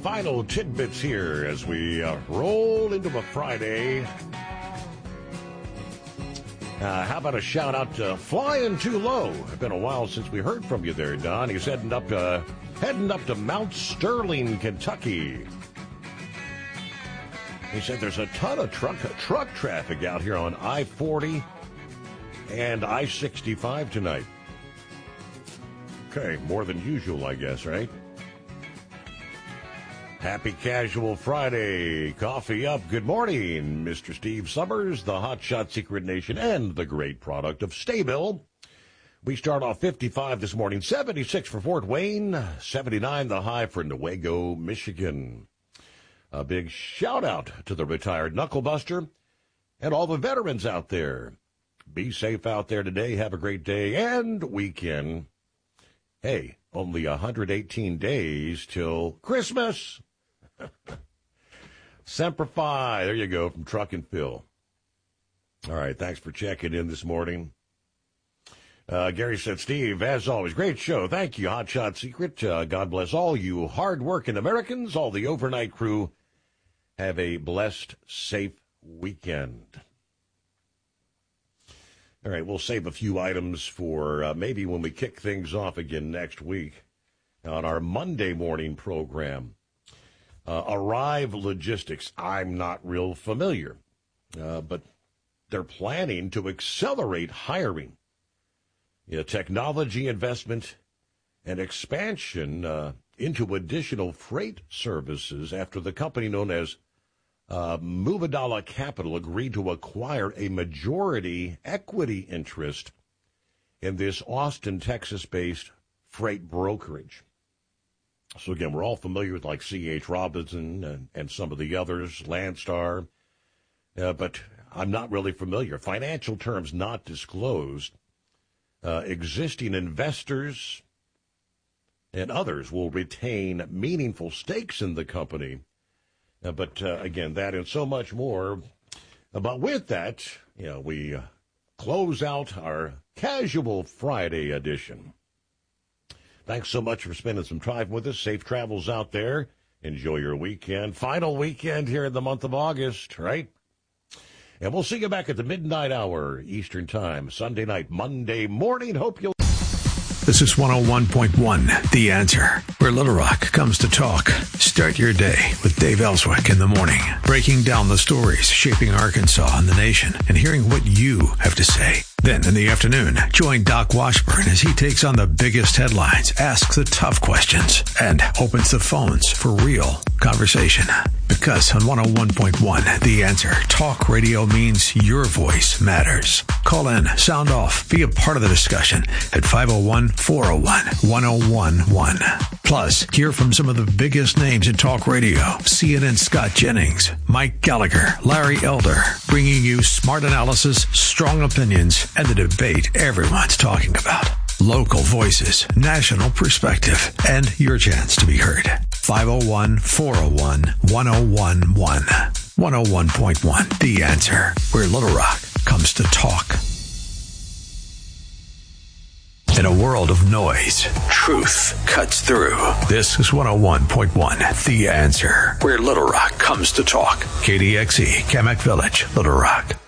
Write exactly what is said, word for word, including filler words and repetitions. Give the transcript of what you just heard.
final tidbits here as we uh, roll into a Friday. Uh, how about a shout out to Flying Too Low? It's been a while since we heard from you there, Don. He's heading up to heading up to Mount Sterling, Kentucky. He said there's a ton of truck truck traffic out here on I forty and I sixty-five tonight. Okay, more than usual, I guess, right? Happy Casual Friday. Coffee up. Good morning, Mister Steve Summers, the Hotshot Secret Nation, and the great product of Staybill. We start off fifty-five this morning, seventy-six for Fort Wayne, seventy-nine the high for Newaygo, Michigan. A big shout-out to the retired Knucklebuster and all the veterans out there. Be safe out there today. Have a great day and weekend. Hey, only one hundred eighteen days till Christmas. Semper Fi. There you go, from Truck and Phil. All right, thanks for checking in this morning. Uh, Gary said, Steve, as always, great show. Thank you, Hotshot Secret. Uh, God bless all you hard-working Americans, all the overnight crew. Have a blessed, safe weekend. All right, we'll save a few items for uh, maybe when we kick things off again next week on our Monday morning program. Uh, Arrive Logistics, I'm not real familiar, uh, but they're planning to accelerate hiring. You know, technology investment and expansion uh, into additional freight services after the company known as Uh, Mubadala Capital agreed to acquire a majority equity interest in this Austin, Texas-based freight brokerage. So, again, we're all familiar with, like, C H. Robinson and, and some of the others, Landstar, uh, but I'm not really familiar. Financial terms not disclosed. Uh, existing investors and others will retain meaningful stakes in the company. Uh, but, uh, again, that and so much more. Uh, but with that, you know, we uh, close out our Casual Friday edition. Thanks so much for spending some time with us. Safe travels out there. Enjoy your weekend. Final weekend here in the month of August, right? And we'll see you back at the midnight hour Eastern Time, Sunday night, Monday morning. Hope you'll... This is one oh one point one, The Answer, where Little Rock comes to talk. Start your day with Dave Ellswick in the morning, breaking down the stories shaping Arkansas and the nation and hearing what you have to say. Then in the afternoon, join Doc Washburn as he takes on the biggest headlines, asks the tough questions, and opens the phones for real conversation. Because on one oh one point one, The Answer, talk radio means your voice matters. Call in, sound off, be a part of the discussion at five oh one, four oh one, one oh one one. Plus, hear from some of the biggest names in talk radio. C N N's Scott Jennings, Mike Gallagher, Larry Elder, bringing you smart analysis, strong opinions, and the debate everyone's talking about. Local voices, national perspective, and your chance to be heard. five oh one, four oh one, one oh one one. one oh one point one, The Answer, where Little Rock comes to talk. In a world of noise, truth cuts through. This is one oh one point one, The Answer, where Little Rock comes to talk. K D X E, Kamak Village, Little Rock.